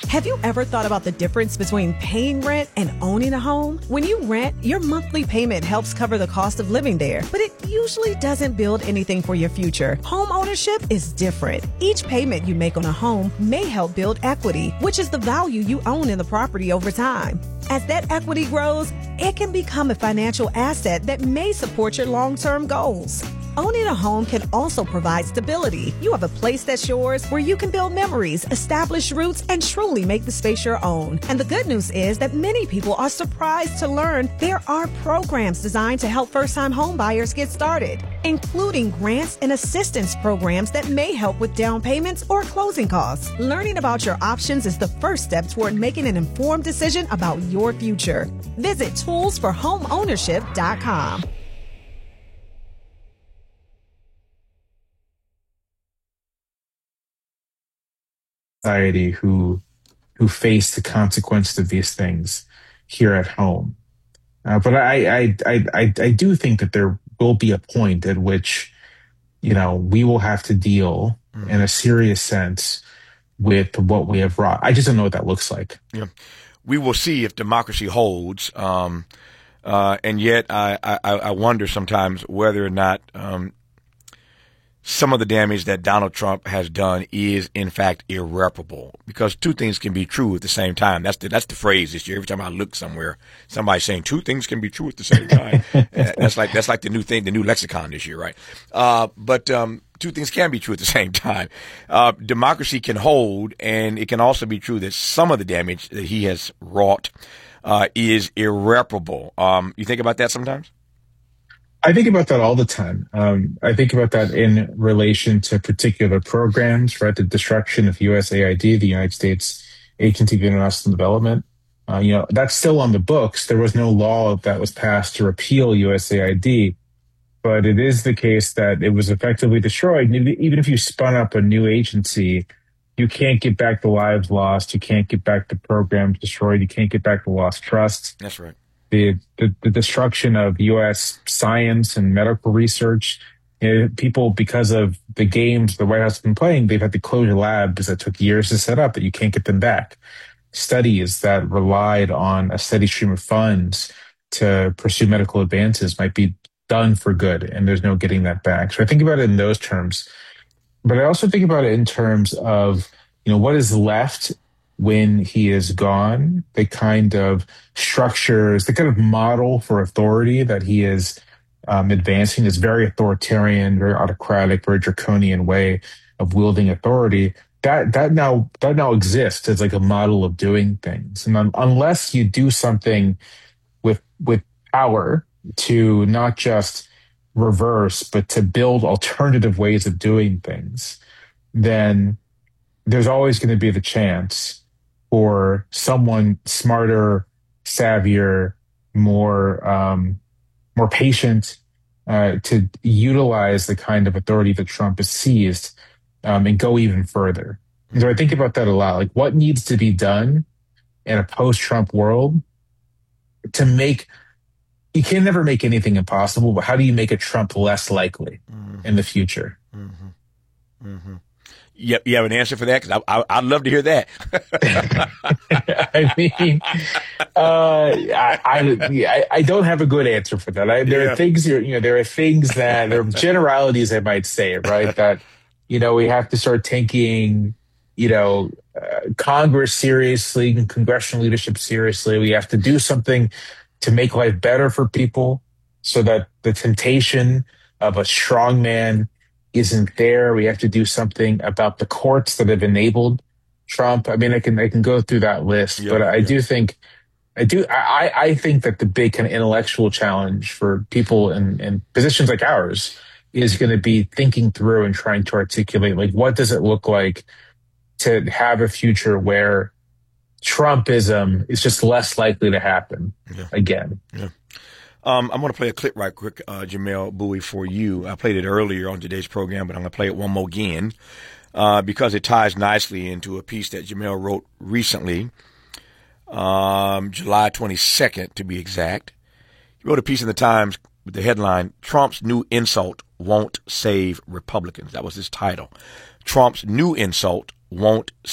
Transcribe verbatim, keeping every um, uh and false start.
Have you ever thought about the difference between paying rent and owning a home? When you rent, your monthly payment helps cover the cost of living there, but it usually doesn't build anything for your future. Home ownership is different. Each payment you make on a home may help build equity, which is the value you own in the property over time. As that equity grows, it can become a financial asset that may support your long-term goals. Owning a home can also provide stability. You have a place that's yours where you can build memories, establish roots, and truly make the space your own. And the good news is that many people are surprised to learn there are programs designed to help first-time home buyers get started, including grants and assistance programs that may help with down payments or closing costs. Learning about your options is the first step toward making an informed decision about your future. Visit tools for home ownership dot com. Society who who face the consequences of these things here at home. Uh, but I, I I I I do think that there will be a point at which, you know, we will have to deal mm. in a serious sense with what we have wrought. I just don't know what that looks like. Yeah, we will see if democracy holds. Um, uh, and yet, I, I I wonder sometimes whether or not um, some of the damage that Donald Trump has done is, in fact, irreparable. Because two things can be true at the same time. That's the that's the phrase this year. Every time I look somewhere, somebody's saying two things can be true at the same time. that's like that's like the new thing, the new lexicon this year, right? Uh, but um, two things can be true at the same time. Uh, democracy can hold, and it can also be true that some of the damage that he has wrought uh, is irreparable. Um, you think about that sometimes? I think about that all the time. Um, I think about that in relation to particular programs, right? The destruction of U S A I D, the United States Agency of International Development. Uh, you know, that's still on the books. There was no law that was passed to repeal U S A I D, but it is the case that it was effectively destroyed. And even if you spun up a new agency, you can't get back the lives lost. You can't get back the programs destroyed. You can't get back the lost trusts. That's right. The, the, the destruction of U S science and medical research. You know, people, because of the games the White House has been playing, they've had to close labs that took years to set up that you can't get them back. Studies that relied on a steady stream of funds to pursue medical advances might be done for good, and there's no getting that back. So I think about it in those terms. But I also think about it in terms of, you know, what is left when he is gone, the kind of structures, the kind of model for authority that he is um, advancing, this very authoritarian, very autocratic, very draconian way of wielding authority, that that now that now exists as like a model of doing things. And un- unless you do something with with power to not just reverse, but to build alternative ways of doing things, then there's always going to be the chance for someone smarter, savvier, more um, more patient uh, to utilize the kind of authority that Trump has seized um, and go even further. And so I think about that a lot. Like, what needs to be done in a post-Trump world to make, you can never make anything impossible, but how do you make a Trump less likely mm-hmm. in the future? Mm-hmm. Mm-hmm. Yep, you have an answer for that? Because I, I, I'd love to hear that. I mean, uh, I, I I don't have a good answer for that. I, there yeah. are things, you know, there are things that there are generalities, I might say, right? That, you know, we have to start taking, you know, uh, Congress seriously and congressional leadership seriously. We have to do something to make life better for people, so that the temptation of a strong man isn't there. We have to do something about the courts that have enabled Trump. I mean, I can I can go through that list, yeah, but I yeah. do think I do I, I think that the big kind of intellectual challenge for people in, in positions like ours is going to be thinking through and trying to articulate, like, what does it look like to have a future where Trumpism is just less likely to happen yeah. again. Yeah. Um, I'm going to play a clip right quick, uh, Jamelle Bouie, for you. I played it earlier on today's program, but I'm going to play it one more again uh, because it ties nicely into a piece that Jamelle wrote recently, um, July twenty-second to be exact. He wrote a piece in the Times with the headline, "Trump's New Insult Won't Save Republicans." That was his title. Trump's new insult won't